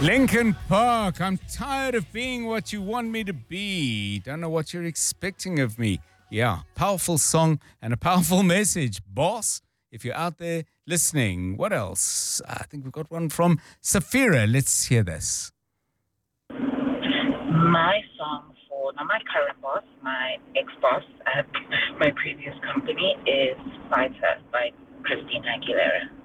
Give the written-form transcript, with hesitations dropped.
Linkin Park, I'm tired of being what you want me to be. Don't know what you're expecting of me. Yeah, powerful song and a powerful message. Boss, if you're out there listening, what else? I think we've got one from Safira. Let's hear this. My song for, not my current boss, my ex-boss at my previous company is Fighter by Christina Aguilera.